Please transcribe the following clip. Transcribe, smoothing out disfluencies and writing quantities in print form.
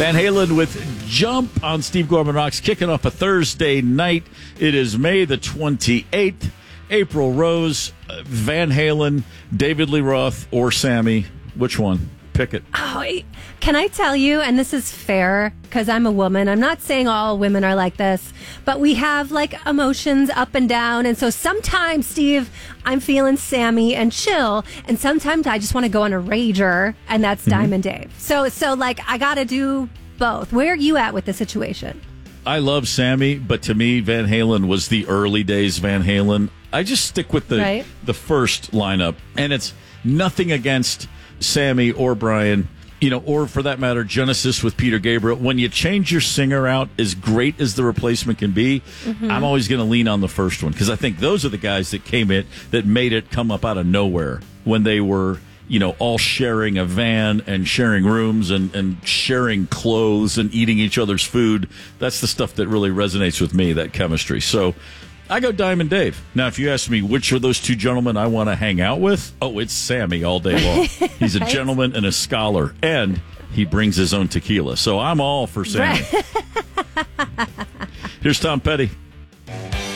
Van Halen with Jump on Steve Gorman Rocks, kicking off a Thursday night. It is May the 28th. April Rose, Van Halen, David Lee Roth, or Sammy. Which one? Pick it. Oh, can I tell you, and this is fair because I'm a woman. I'm not saying all women are like this, but we have like emotions up and down. And so sometimes, Steve, I'm feeling Sammy and chill. And sometimes I just want to go on a rager, and that's Diamond Dave. So like I got to do both. Where are you at with the situation? I love Sammy, but to me, Van Halen was the early days Van Halen. I just stick with the first lineup, and it's nothing against Sammy or Brian, or for that matter, Genesis with Peter Gabriel. When you change your singer out, as great as the replacement can be, I'm always going to lean on the first one because I think those are the guys that came in that made it come up out of nowhere when they were, all sharing a van and sharing rooms and sharing clothes and eating each other's food. That's the stuff that really resonates with me, that chemistry. So I go Diamond Dave. Now, if you ask me which of those two gentlemen I want to hang out with, it's Sammy all day long. He's a gentleman and a scholar, and he brings his own tequila. So I'm all for Sammy. Here's Tom Petty.